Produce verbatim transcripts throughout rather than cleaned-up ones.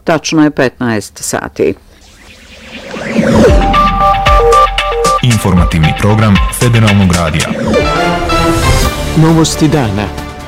Tačno je petnaest sati. Informativni program Federalnog radija. Novosti dana.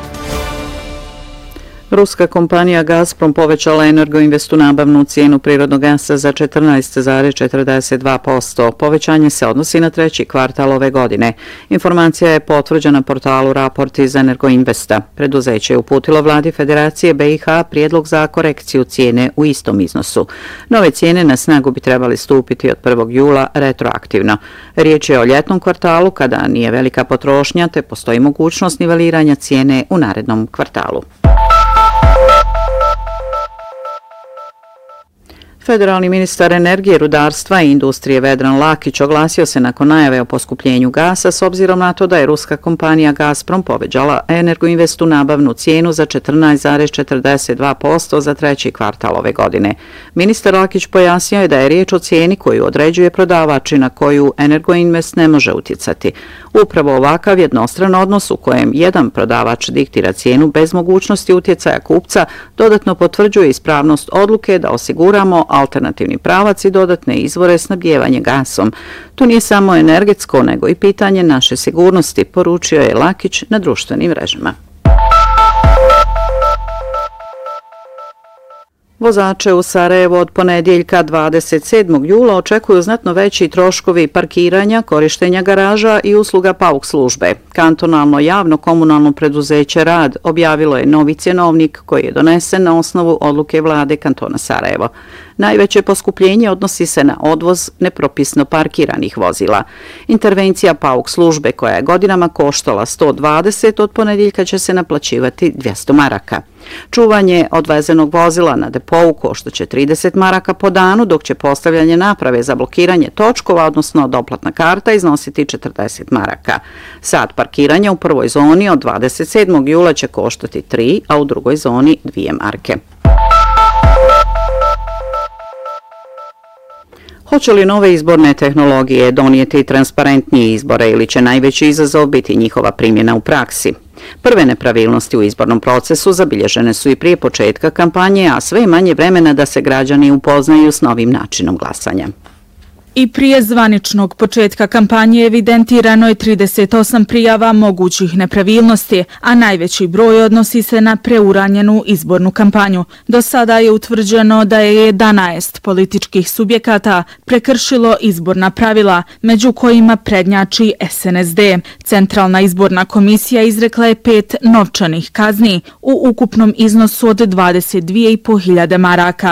Ruska kompanija Gazprom povećala Energoinvestu nabavnu cijenu prirodnog gasa za četrnaest zarez četrdeset dva posto. Povećanje se odnosi na treći kvartal ove godine. Informacija je potvrđena portalu Raport iz Energoinvesta. Preduzeće je uputilo vladi Federacije B i H prijedlog za korekciju cijene u istom iznosu. Nove cijene na snagu bi trebali stupiti od prvog jula retroaktivno. Riječ je o ljetnom kvartalu kada nije velika potrošnja te postoji mogućnost niveliranja cijene u narednom kvartalu. Federalni ministar energije, rudarstva i industrije Vedran Lakić oglasio se nakon najave o poskupljenju gasa s obzirom na to da je ruska kompanija Gazprom povećala Energoinvestu nabavnu cijenu za četrnaest zarez četrdeset dva posto za treći kvartal ove godine. Ministar Lakić pojasnio je da je riječ o cijeni koju određuje prodavač i na koju Energoinvest ne može utjecati. Upravo ovakav jednostran odnos u kojem jedan prodavač diktira cijenu bez mogućnosti utjecaja kupca dodatno potvrđuje ispravnost odluke da osiguramo alternativni pravac i dodatne izvore snabdijevanja gasom. To nije samo energetsko, nego i pitanje naše sigurnosti, poručio je Lakić na društvenim mrežama. Vozače u Sarajevu od ponedjeljka dvadeset sedmog jula očekuju znatno veći troškovi parkiranja, korištenja garaža i usluga pauk službe. Kantonalno javno komunalno preduzeće Rad objavilo je novi cjenovnik koji je donesen na osnovu odluke vlade kantona Sarajevo. Najveće poskupljenje odnosi se na odvoz nepropisno parkiranih vozila. Intervencija pauk službe koja je godinama koštala sto dvadeset od ponedjeljka će se naplaćivati dvjesto maraka. Čuvanje odvezenog vozila na depou koštaće trideset maraka po danu, dok će postavljanje naprave za blokiranje točkova, odnosno doplatna karta, iznositi četrdeset maraka. Sat parkiranja u prvoj zoni od dvadeset sedmog jula će koštati tri, a u drugoj zoni dvije marke. Hoće li nove izborne tehnologije donijeti transparentnije izbore ili će najveći izazov biti njihova primjena u praksi? Prve nepravilnosti u izbornom procesu zabilježene su i prije početka kampanje, a sve manje vremena da se građani upoznaju s novim načinom glasanja. I prije zvaničnog početka kampanje evidentirano je trideset osam prijava mogućih nepravilnosti, a najveći broj odnosi se na preuranjenu izbornu kampanju. Do sada je utvrđeno da je jedanaest političkih subjekata prekršilo izborna pravila, među kojima prednjači S N S D. Centralna izborna komisija izrekla je pet novčanih kazni u ukupnom iznosu od dvadeset dvije i po hiljade maraka.